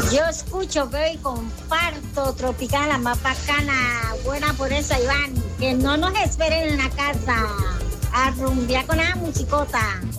Yo escucho, veo y comparto Tropical, la más bacana. Buena por eso, Iván. Que no nos esperen en la casa. A rumbear con la musicota.